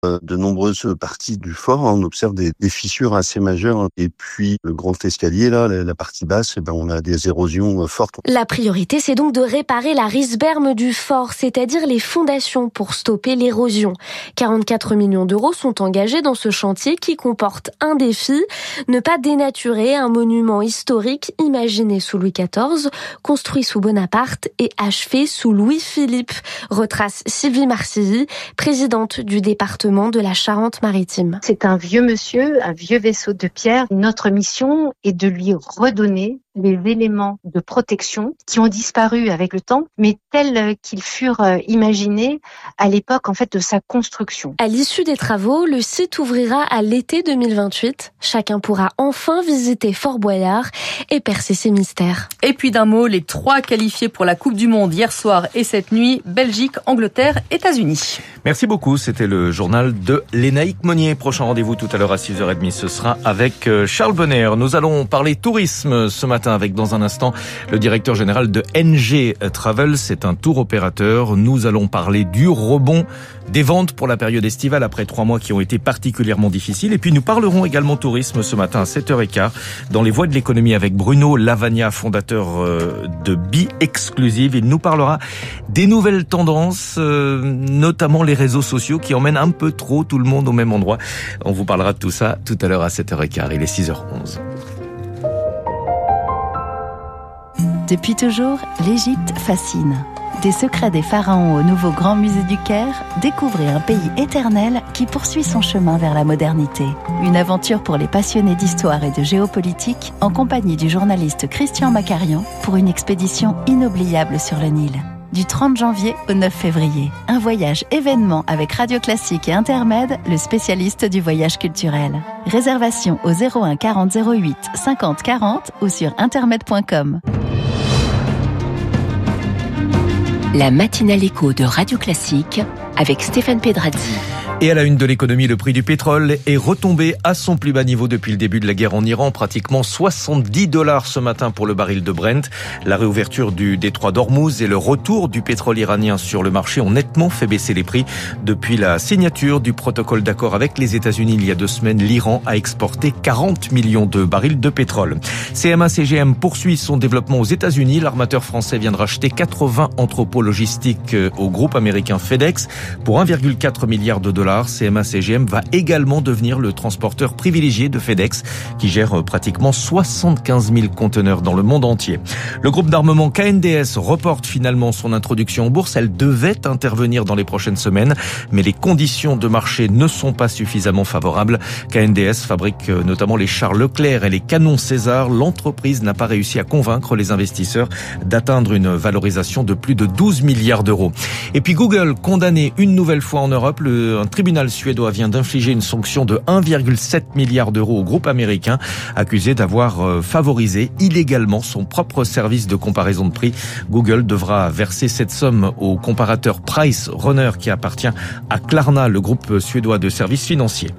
de nombreuses parties du fort, on observe des fissures assez majeures. Et puis le grand escalier, là, la partie basse, on a des érosions fortes. La priorité, c'est donc de réparer la risberme du fort, c'est-à-dire les fondations pour stopper l'érosion. 44 millions d'euros sont engagés dans ce chantier qui comporte un défi, ne pas dénaturer un monument historique imaginé sous Louis XIV, construit sous Bonaparte et achevé sous Louis-Philippe, retrace Sylvie Marcilly, présidente du département de la Charente-Maritime. C'est un vieux monsieur, un vieux vaisseau de pierre. Notre mission est de lui redonner les éléments de protection qui ont disparu avec le temps, mais tels qu'ils furent imaginés à l'époque de sa construction. À l'issue des travaux, le site ouvrira à l'été 2028. Chacun pourra enfin visiter Fort Boyard et percer ses mystères. Et puis d'un mot, les 3 qualifiés pour la Coupe du Monde hier soir et cette nuit, Belgique, Angleterre, États-Unis. Merci beaucoup, c'était le journal de Lénaïque Monnier. Prochain rendez-vous tout à l'heure à 6h30, ce sera avec Charles Bonner. Nous allons parler tourisme ce matin avec dans un instant le directeur général de NG Travel, c'est un tour opérateur. Nous allons parler du rebond des ventes pour la période estivale après 3 mois qui ont été particulièrement difficiles. Et puis nous parlerons également tourisme ce matin à 7h15 dans les voies de l'économie avec Bruno Lavagna, fondateur de Be Exclusive. Il nous parlera des nouvelles tendances, notamment les réseaux sociaux qui emmènent un peu trop tout le monde au même endroit. On vous parlera de tout ça tout à l'heure à 7h15. Il est 6h11. Depuis toujours, l'Égypte fascine. Des secrets des pharaons au nouveau Grand Musée du Caire, découvrez un pays éternel qui poursuit son chemin vers la modernité. Une aventure pour les passionnés d'histoire et de géopolitique en compagnie du journaliste Christian Macarian pour une expédition inoubliable sur le Nil. Du 30 janvier au 9 février. Un voyage événement avec Radio Classique et Intermed, le spécialiste du voyage culturel. Réservation au 01 40 08 50 40 ou sur intermed.com. La matinale écho de Radio Classique avec Stéphane Pedrazzi. Et à la une de l'économie, le prix du pétrole est retombé à son plus bas niveau depuis le début de la guerre en Iran, pratiquement $70 ce matin pour le baril de Brent. La réouverture du détroit d'Ormuz et le retour du pétrole iranien sur le marché ont nettement fait baisser les prix. Depuis la signature du protocole d'accord avec les États-Unis il y a 2 semaines, l'Iran a exporté 40 millions de barils de pétrole. CMA-CGM poursuit son développement aux États-Unis. L'armateur français vient de racheter 80 entrepôts logistiques au groupe américain FedEx pour 1,4 milliard de dollars. CMA-CGM va également devenir le transporteur privilégié de FedEx qui gère pratiquement 75 000 conteneurs dans le monde entier. Le groupe d'armement KNDS reporte finalement son introduction en bourse. Elle devait intervenir dans les prochaines semaines, mais les conditions de marché ne sont pas suffisamment favorables. KNDS fabrique notamment les chars Leclerc et les canons César. L'entreprise n'a pas réussi à convaincre les investisseurs d'atteindre une valorisation de plus de 12 milliards d'euros. Et puis Google, condamné une nouvelle fois en Europe, un tribunal suédois vient d'infliger une sanction de 1,7 milliard d'euros au groupe américain, accusé d'avoir favorisé illégalement son propre service de comparaison de prix. Google devra verser cette somme au comparateur Price Runner qui appartient à Klarna, le groupe suédois de services financiers.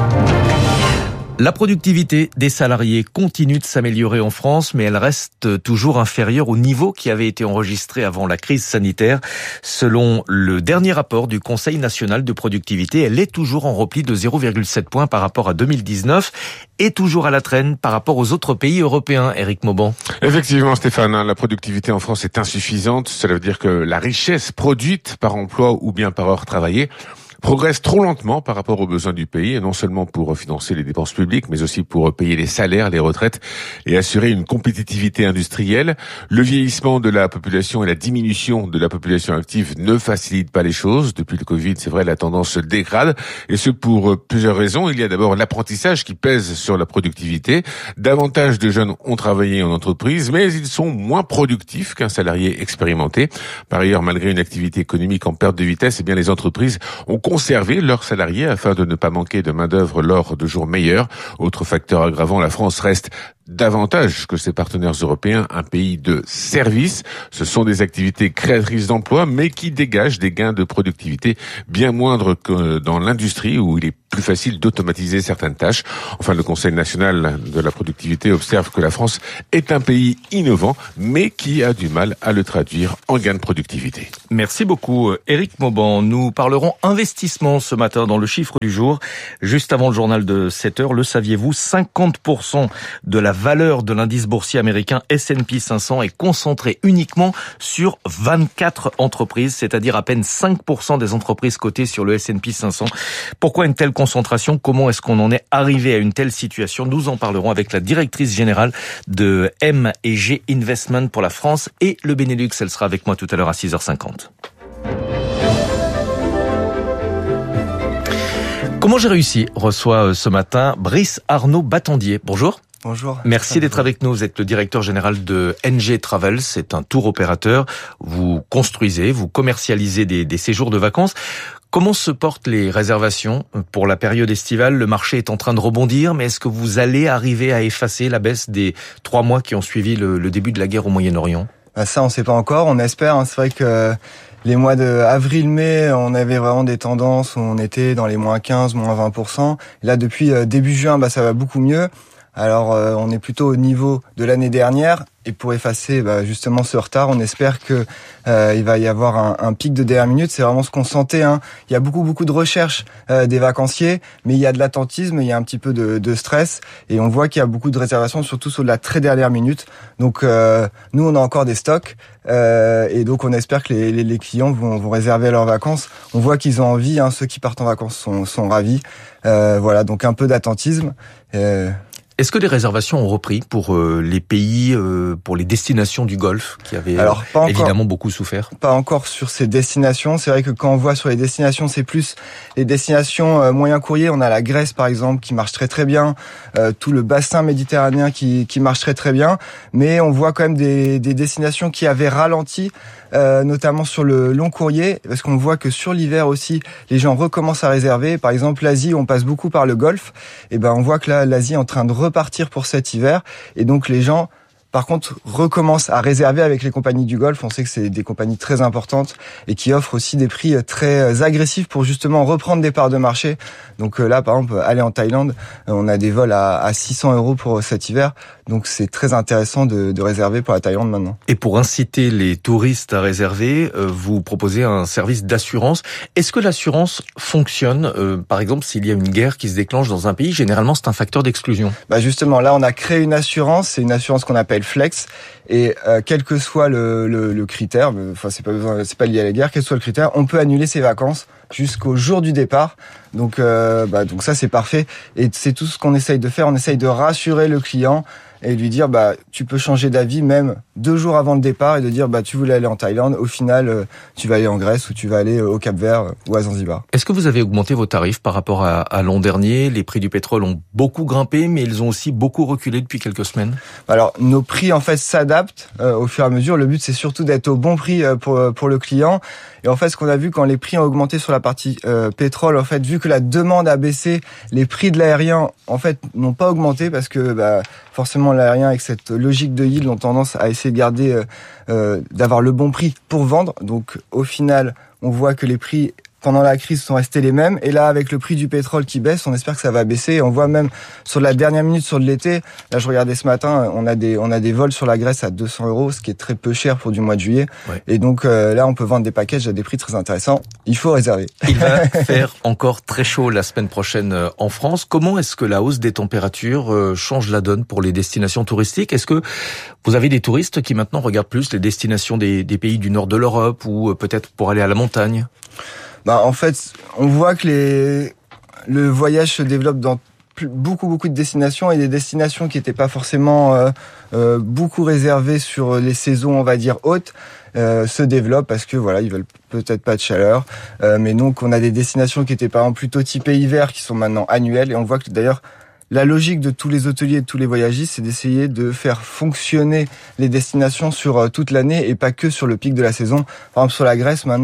La productivité des salariés continue de s'améliorer en France, mais elle reste toujours inférieure au niveau qui avait été enregistré avant la crise sanitaire. Selon le dernier rapport du Conseil national de productivité, elle est toujours en repli de 0,7 points par rapport à 2019 et toujours à la traîne par rapport aux autres pays européens. Éric Mauban. Effectivement, Stéphane, la productivité en France est insuffisante. Cela veut dire que la richesse produite par emploi ou bien par heure travaillée progresse trop lentement par rapport aux besoins du pays, et non seulement pour financer les dépenses publiques, mais aussi pour payer les salaires, les retraites et assurer une compétitivité industrielle. Le vieillissement de la population et la diminution de la population active ne facilitent pas les choses. Depuis le Covid, c'est vrai, la tendance se dégrade, et ce pour plusieurs raisons. Il y a d'abord l'apprentissage qui pèse sur la productivité. Davantage de jeunes ont travaillé en entreprise, mais ils sont moins productifs qu'un salarié expérimenté. Par ailleurs, malgré une activité économique en perte de vitesse, les entreprises ont conserver leurs salariés afin de ne pas manquer de main-d'œuvre lors de jours meilleurs. Autre facteur aggravant, la France reste davantage que ses partenaires européens un pays de services. Ce sont des activités créatrices d'emplois, mais qui dégagent des gains de productivité bien moindres que dans l'industrie où il est plus facile d'automatiser certaines tâches. Enfin, le Conseil national de la productivité observe que la France est un pays innovant, mais qui a du mal à le traduire en gains de productivité. Merci beaucoup, Éric Mauban. Nous parlerons investissement ce matin dans le chiffre du jour. Juste avant le journal de 7h, le saviez-vous, 50% de la valeur de l'indice boursier américain S&P 500 est concentrée uniquement sur 24 entreprises, c'est-à-dire à peine 5% des entreprises cotées sur le S&P 500. Pourquoi une telle concentration? Comment est-ce qu'on en est arrivé à une telle situation? Nous en parlerons avec la directrice générale de M&G Investment pour la France et le Benelux. Elle sera avec moi tout à l'heure à 6h50. Comment j'ai réussi reçoit ce matin Brice Arnaud Battendier. Bonjour. Bonjour. Merci d'être avec nous. Vous êtes le directeur général de NG Travel. C'est un tour opérateur. Vous construisez, vous commercialisez des séjours de vacances. Comment se portent les réservations pour la période estivale? Le marché est en train de rebondir, mais est-ce que vous allez arriver à effacer la baisse des 3 mois qui ont suivi le début de la guerre au Moyen-Orient? Ça, on sait pas encore. On espère. C'est vrai que les mois de avril-mai, on avait vraiment des tendances où on était dans les moins 15, moins 20%. Et là, depuis début juin, ça va beaucoup mieux. Alors, on est plutôt au niveau de l'année dernière. Et pour effacer justement ce retard, on espère que il va y avoir un pic de dernière minute. C'est vraiment ce qu'on sentait. Il y a beaucoup de recherches des vacanciers, mais il y a de l'attentisme, il y a un petit peu de stress. Et on voit qu'il y a beaucoup de réservations, surtout sur la très dernière minute. Donc, nous, on a encore des stocks. Et donc, on espère que les clients vont réserver leurs vacances. On voit qu'ils ont envie. Ceux qui partent en vacances sont ravis. Voilà, donc un peu d'attentisme. Est-ce que les réservations ont repris pour les pays, pour les destinations du Golfe qui avaient évidemment beaucoup souffert? Pas encore sur ces destinations. C'est vrai que quand on voit sur les destinations, c'est plus les destinations moyen courrier. On a la Grèce par exemple qui marche très bien, tout le bassin méditerranéen qui marche très bien. Mais on voit quand même des destinations qui avaient ralenti, notamment sur le long courrier, parce qu'on voit que sur l'hiver aussi, les gens recommencent à réserver. Par exemple, l'Asie, on passe beaucoup par le Golfe. Et on voit que là, l'Asie est en train de repartir pour cet hiver. Et donc, les gens, par contre, recommencent à réserver avec les compagnies du Golfe. On sait que c'est des compagnies très importantes et qui offrent aussi des prix très agressifs pour justement reprendre des parts de marché. Donc là, par exemple, aller en Thaïlande, on a des vols à 600 € pour cet hiver. Donc c'est très intéressant de réserver pour la Thaïlande maintenant. Et pour inciter les touristes à réserver, vous proposez un service d'assurance. Est-ce que l'assurance fonctionne? Par exemple, s'il y a une guerre qui se déclenche dans un pays, généralement c'est un facteur d'exclusion. Justement, là on a créé une assurance. C'est une assurance qu'on appelle Flex. Et quel que soit le critère, c'est pas lié à la guerre, quel que soit le critère, on peut annuler ses vacances jusqu'au jour du départ. Donc ça c'est parfait. Et c'est tout ce qu'on essaye de faire. On essaye de rassurer le client et lui dire tu peux changer d'avis même 2 jours avant le départ et de dire tu voulais aller en Thaïlande, au final tu vas aller en Grèce ou tu vas aller au Cap-Vert ou à Zanzibar. Est-ce que vous avez augmenté vos tarifs par rapport à l'an dernier? Les prix du pétrole ont beaucoup grimpé, mais ils ont aussi beaucoup reculé depuis quelques semaines. Alors nos prix en fait s'adaptent au fur et à mesure. Le but c'est surtout d'être au bon prix pour le client. Et en fait ce qu'on a vu quand les prix ont augmenté sur la partie pétrole, en fait vu que la demande a baissé, les prix de l'aérien en fait n'ont pas augmenté parce que forcément l'aérien avec cette logique de yield ont tendance à essayer de garder d'avoir le bon prix pour vendre. Donc au final, on voit que les prix pendant la crise sont restés les mêmes. Et là, avec le prix du pétrole qui baisse, on espère que ça va baisser. On voit même sur la dernière minute sur de l'été, là je regardais ce matin, on a des vols sur la Grèce à 200 €, ce qui est très peu cher pour du mois de juillet. Ouais. Et donc là, on peut vendre des packages à des prix très intéressants. Il faut réserver. Il va faire encore très chaud la semaine prochaine en France. Comment est-ce que la hausse des températures change la donne pour les destinations touristiques? Est-ce que vous avez des touristes qui maintenant regardent plus les destinations des pays du nord de l'Europe ou peut-être pour aller à la montagne? En fait, on voit que le voyage se développe dans beaucoup de destinations et des destinations qui n'étaient pas forcément beaucoup réservées sur les saisons, on va dire, hautes, se développent parce que ils veulent peut-être pas de chaleur. Mais donc, on a des destinations qui étaient par exemple plutôt typées hiver qui sont maintenant annuelles et on voit que d'ailleurs, la logique de tous les hôteliers et de tous les voyagistes, c'est d'essayer de faire fonctionner les destinations sur toute l'année et pas que sur le pic de la saison. Par exemple, sur la Grèce, maintenant,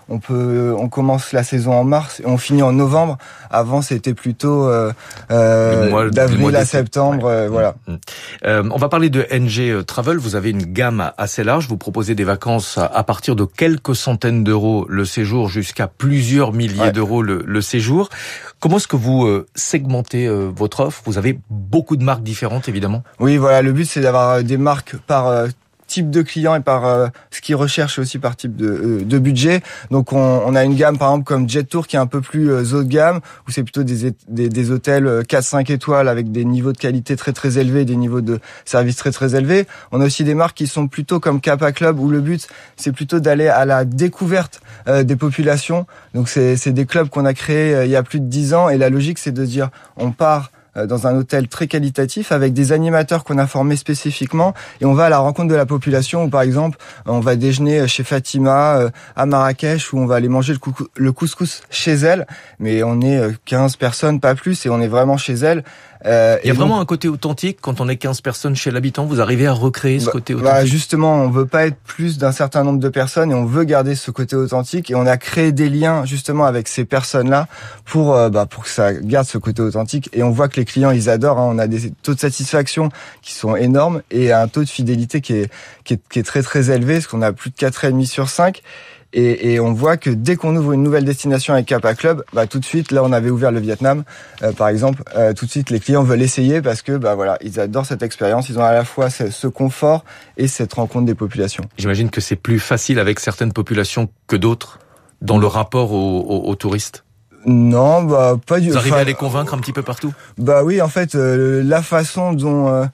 on commence la saison en mars et on finit en novembre. Avant, c'était plutôt d'avril à septembre, voilà. On va parler de NG Travel. Vous avez une gamme assez large. Vous proposez des vacances à partir de quelques centaines d'euros le séjour jusqu'à plusieurs milliers d'euros le séjour. Comment est-ce que vous segmentez votre offre? Vous avez beaucoup de marques différentes, évidemment. Oui, voilà. Le but, c'est d'avoir des marques par type de client et par ce qu'ils recherchent aussi par type de budget. Donc on a une gamme par exemple comme Jet Tour qui est un peu plus haut de gamme, où c'est plutôt des hôtels 4-5 étoiles avec des niveaux de qualité très très élevés, des niveaux de service très très élevés. On a aussi des marques qui sont plutôt comme Kappa Club, où le but c'est plutôt d'aller à la découverte des populations. Donc c'est des clubs qu'on a créés il y a plus de 10 ans, et la logique c'est de dire on part dans un hôtel très qualitatif avec des animateurs qu'on a formés spécifiquement, et on va à la rencontre de la population, où par exemple on va déjeuner chez Fatima à Marrakech, où on va aller manger le couscous chez elle, mais on est 15 personnes, pas plus, et on est vraiment chez elle. Il y a vraiment un côté authentique quand on est 15 personnes chez l'habitant. Vous arrivez à recréer ce côté authentique? Justement, on veut pas être plus d'un certain nombre de personnes et on veut garder ce côté authentique, et on a créé des liens justement avec ces personnes-là pour que ça garde ce côté authentique. Et on voit que les clients ils adorent. On a des taux de satisfaction qui sont énormes et un taux de fidélité qui est très très élevé, parce qu'on a plus de 4,5 sur 5. Et on voit que dès qu'on ouvre une nouvelle destination avec Kappa Club, tout de suite, là on avait ouvert le Vietnam, par exemple, tout de suite les clients veulent essayer parce que ils adorent cette expérience, ils ont à la fois ce confort et cette rencontre des populations. J'imagine que c'est plus facile avec certaines populations que d'autres dans le rapport aux touristes. Non, pas du tout. Vous arrivez à les convaincre un petit peu partout? Oui, en fait, la façon dont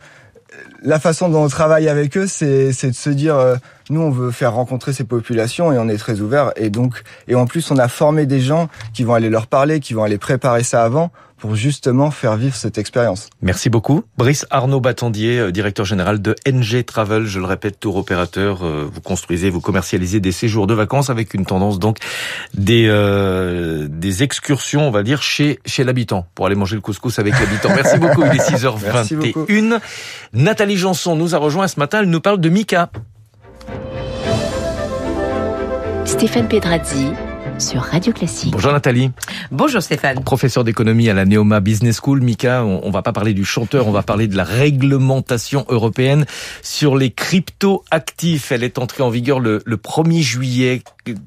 on travaille avec eux, c'est de se dire, nous on veut faire rencontrer ces populations et on est très ouvert, et en plus on a formé des gens qui vont aller leur parler, qui vont aller préparer ça avant pour justement faire vivre cette expérience. Merci beaucoup. Brice Arnaud Battendier, directeur général de NG Travel, je le répète, tour opérateur. Vous construisez, vous commercialisez des séjours de vacances avec une tendance donc des excursions, on va dire, chez l'habitant, pour aller manger le couscous avec l'habitant. Merci beaucoup, il est 6h21. Nathalie Janson nous a rejoint ce matin, elle nous parle de Mika. Stéphane Pedrazzi sur Radio Classique. Bonjour Nathalie. Bonjour Stéphane. Professeur d'économie à la Neoma Business School. Mika, on va pas parler du chanteur, on va parler de la réglementation européenne sur les crypto-actifs. Elle est entrée en vigueur le 1er juillet.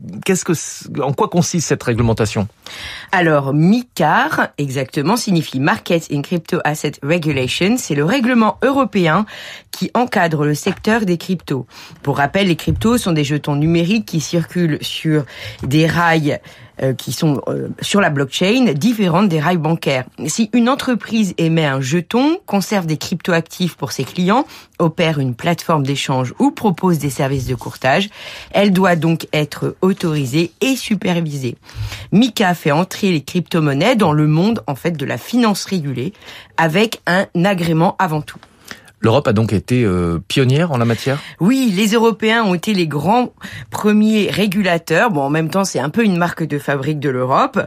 En quoi consiste cette réglementation? Alors, MiCAR, exactement, signifie Market in Crypto Asset Regulation. C'est le règlement européen qui encadre le secteur des cryptos. Pour rappel, les cryptos sont des jetons numériques qui circulent sur des rails qui sont sur la blockchain, différentes des rails bancaires. Si une entreprise émet un jeton, conserve des cryptoactifs pour ses clients, opère une plateforme d'échange ou propose des services de courtage, elle doit donc être autorisée et supervisée. MiCA fait entrer les crypto-monnaies dans le monde en fait de la finance régulée avec un agrément avant tout. L'Europe a donc été pionnière en la matière? Oui, les Européens ont été les grands premiers régulateurs. Bon, en même temps, c'est un peu une marque de fabrique de l'Europe.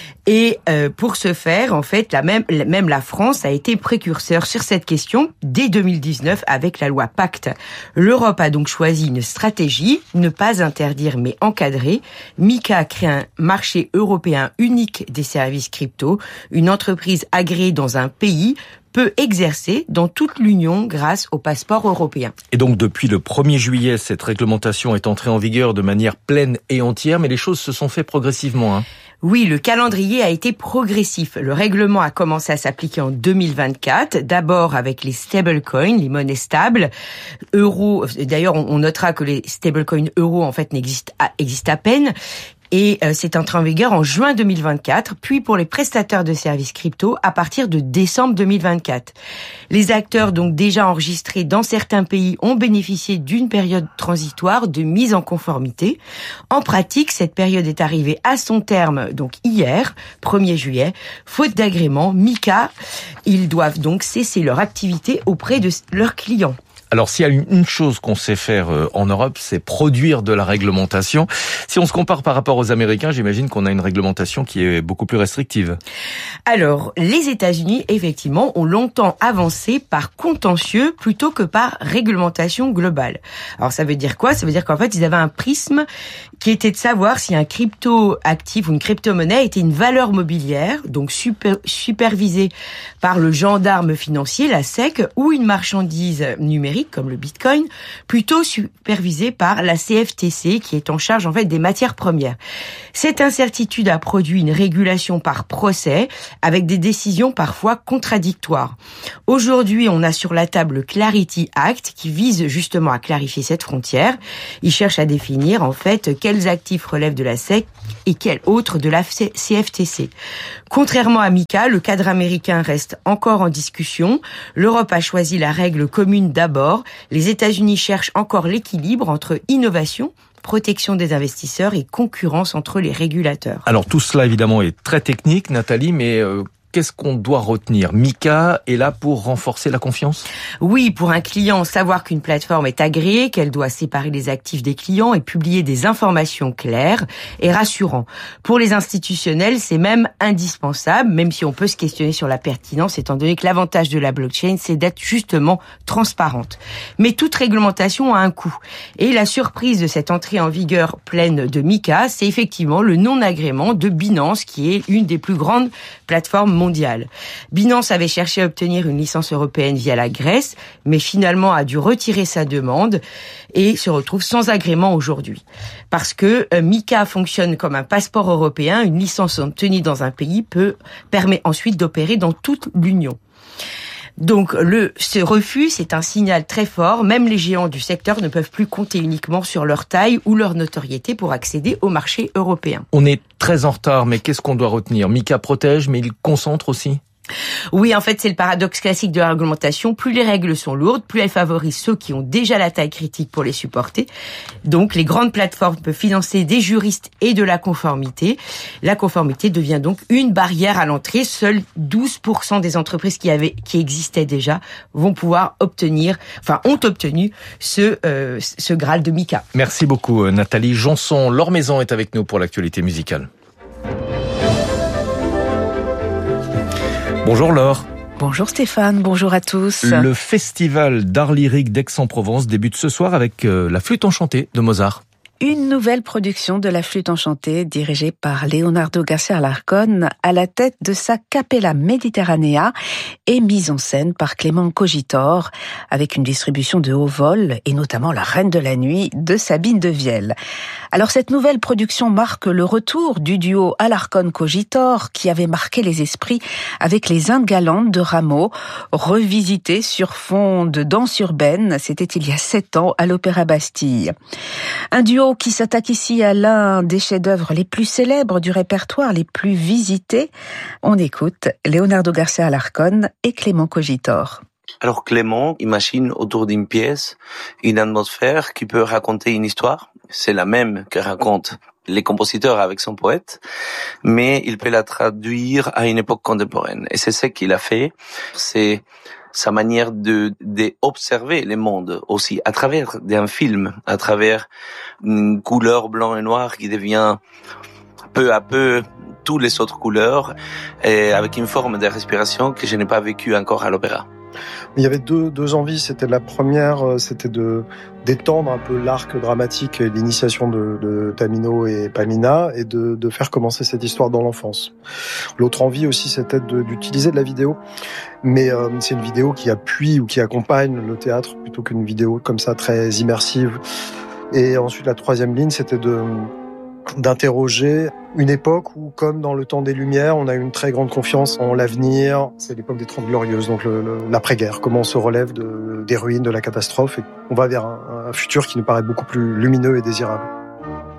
Et pour ce faire, en fait, même la France a été précurseur sur cette question dès 2019 avec la loi Pacte. L'Europe a donc choisi une stratégie, ne pas interdire mais encadrer. MiCA crée un marché européen unique des services crypto. Une entreprise agréée dans un pays peut exercer dans toute l'Union grâce au passeport européen. Et donc depuis le 1er juillet, cette réglementation est entrée en vigueur de manière pleine et entière, mais les choses se sont faites progressivement. Oui, le calendrier a été progressif. Le règlement a commencé à s'appliquer en 2024, d'abord avec les stablecoins, les monnaies stables, euros. D'ailleurs, on notera que les stablecoins euros en fait existent à peine. Et c'est entré en vigueur en juin 2024, puis pour les prestataires de services crypto à partir de décembre 2024. Les acteurs donc déjà enregistrés dans certains pays ont bénéficié d'une période transitoire de mise en conformité. En pratique, cette période est arrivée à son terme donc hier, 1er juillet. Faute d'agrément, MiCA, ils doivent donc cesser leur activité auprès de leurs clients. Alors, s'il y a une chose qu'on sait faire en Europe, c'est produire de la réglementation. Si on se compare par rapport aux Américains, j'imagine qu'on a une réglementation qui est beaucoup plus restrictive. Alors, les États-Unis, effectivement, ont longtemps avancé par contentieux plutôt que par réglementation globale. Alors, ça veut dire quoi? Ça veut dire qu'en fait, ils avaient un prisme qui était de savoir si un crypto-actif ou une crypto-monnaie était une valeur mobilière, donc supervisée par le gendarme financier, la SEC, ou une marchandise numérique comme le Bitcoin, plutôt supervisée par la CFTC, qui est en charge en fait des matières premières. Cette incertitude a produit une régulation par procès, avec des décisions parfois contradictoires. Aujourd'hui, on a sur la table le Clarity Act, qui vise justement à clarifier cette frontière. Il cherche à définir en fait quels actifs relèvent de la SEC et quels autres de la CFTC. Contrairement à MiCA, le cadre américain reste encore en discussion. L'Europe a choisi la règle commune d'abord. Les États-Unis cherchent encore l'équilibre entre innovation, protection des investisseurs et concurrence entre les régulateurs. Alors tout cela évidemment est très technique, Nathalie, mais qu'est-ce qu'on doit retenir ? MiCA est là pour renforcer la confiance ? Oui, pour un client, savoir qu'une plateforme est agréée, qu'elle doit séparer les actifs des clients et publier des informations claires est rassurant. Pour les institutionnels, c'est même indispensable, même si on peut se questionner sur la pertinence, étant donné que l'avantage de la blockchain, c'est d'être justement transparente. Mais toute réglementation a un coût. Et la surprise de cette entrée en vigueur pleine de MiCA, c'est effectivement le non-agrément de Binance, qui est une des plus grandes plateformes mondiale. Binance avait cherché à obtenir une licence européenne via la Grèce, mais finalement a dû retirer sa demande et se retrouve sans agrément aujourd'hui. Parce que MiCA fonctionne comme un passeport européen, une licence obtenue dans un pays permet ensuite d'opérer dans toute l'Union. Donc ce refus, c'est un signal très fort. Même les géants du secteur ne peuvent plus compter uniquement sur leur taille ou leur notoriété pour accéder au marché européen. On est très en retard, mais qu'est-ce qu'on doit retenir ? MiCA protège, mais il concentre aussi ? Oui, en fait, c'est le paradoxe classique de la réglementation. Plus les règles sont lourdes, plus elles favorisent ceux qui ont déjà la taille critique pour les supporter. Donc, les grandes plateformes peuvent financer des juristes et de la conformité. La conformité devient donc une barrière à l'entrée. Seuls 12% des entreprises qui existaient déjà ont obtenu ce Graal de MiCA. Merci beaucoup, Nathalie Janson. Laure Maison est avec nous pour l'actualité musicale. Bonjour Laure. Bonjour Stéphane, bonjour à tous. Le festival d'art lyrique d'Aix-en-Provence débute ce soir avec la flûte enchantée de Mozart. Une nouvelle production de la flûte enchantée dirigée par Leonardo García Alarcón à la tête de sa Capella Mediterranea et mise en scène par Clément Cogitor avec une distribution de haut vol et notamment La Reine de la Nuit de Sabine de Vielle. Alors cette nouvelle production marque le retour du duo Alarcón-Cogitor qui avait marqué les esprits avec les Indes galantes de Rameau, revisité sur fond de danse urbaine, c'était il y a 7 ans à l'Opéra Bastille. Un duo qui s'attaque ici à l'un des chefs-d'œuvre les plus célèbres du répertoire, les plus visités. On écoute Leonardo García Alarcón et Clément Cogitor. Alors Clément imagine autour d'une pièce une atmosphère qui peut raconter une histoire. C'est la même que racontent les compositeurs avec son poète, mais il peut la traduire à une époque contemporaine. Et c'est ce qu'il a fait. C'est sa manière de observer le monde aussi à travers d'un film, à travers une couleur blanc et noir qui devient peu à peu toutes les autres couleurs, et avec une forme de respiration que je n'ai pas vécue encore à l'opéra. Il y avait deux envies. C'était la première, c'était d'étendre un peu l'arc dramatique, l'initiation de Tamino et Pamina, et de faire commencer cette histoire dans l'enfance. L'autre envie aussi, c'était d'utiliser de la vidéo, mais c'est une vidéo qui appuie ou qui accompagne le théâtre plutôt qu'une vidéo comme ça très immersive. Et ensuite, la troisième ligne, c'était d'interroger une époque où, comme dans le temps des Lumières, on a une très grande confiance en l'avenir. C'est l'époque des 30 Glorieuses, donc l'après-guerre, comment on se relève des ruines, de la catastrophe, et on va vers un futur qui nous paraît beaucoup plus lumineux et désirable.